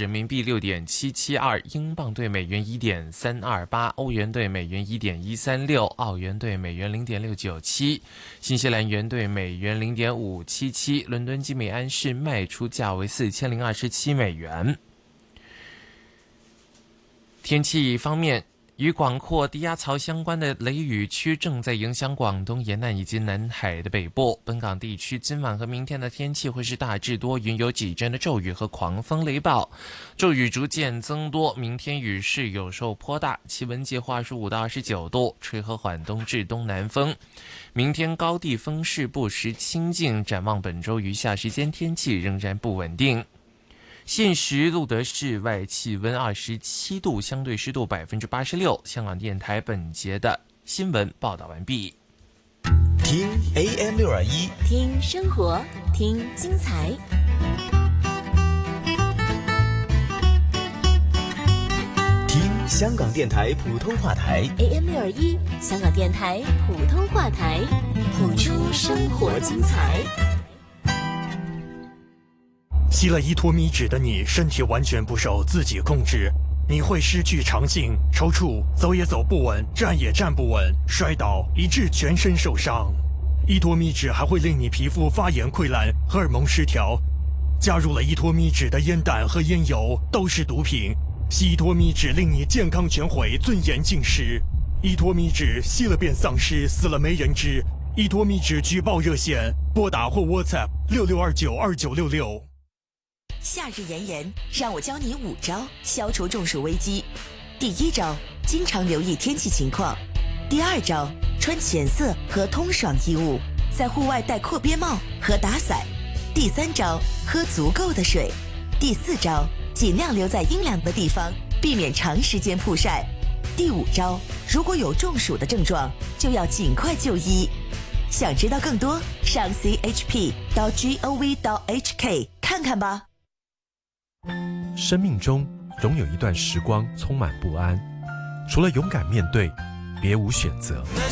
人民币6.772，英镑兑美元1.328，欧元兑美元1.136，澳元兑美元0.697，新西兰元兑美元0.577。伦敦基美安市卖出价为4027美元。天气方面，与广阔低压槽相关的雷雨区正在影响广东沿岸以及南海的北部。本港地区今晚和明天的天气会是大致多云，有几阵的骤雨和狂风雷暴，骤雨逐渐增多。明天雨势有时候颇大，气温介乎25到29度，吹和缓东至东南风。明天高地风势不时清劲，展望本周余下时间天气仍然不稳定。现时路德室外气温27度，相对湿度86%。香港电台本节的新闻报道完毕。 听 AM621， 听生活，听精彩。 听香港电台普通话台 AM621，香港电台普通话台，谱出生活精彩。 吸了依托咪酯的你，身体完全不受自己控制，你会失去长性、抽搐、走也走不稳、站也站不稳、摔倒，以致全身受伤。依托咪酯还会令你皮肤发炎溃烂、荷尔蒙失调。加入了依托咪酯的烟弹和烟油都是毒品，吸依托咪酯令你健康全毁、尊严尽失。依托咪酯吸了便丧失，死了没人知。依托咪酯举报热线：拨打或 WhatsApp 66292966。 夏日炎炎，让我教你5招消除中暑危机。第1招，经常留意天气情况。第2招，穿浅色和通爽衣物，在户外戴阔边帽和打伞。第3招，喝足够的水。第4招，尽量留在阴凉的地方，避免长时间曝晒。第5招，如果有中暑的症状，就要尽快就医。想知道更多，上 chp.gov.hk 看看吧。 生命中总有一段时光充满不安，除了勇敢面对，别无选择。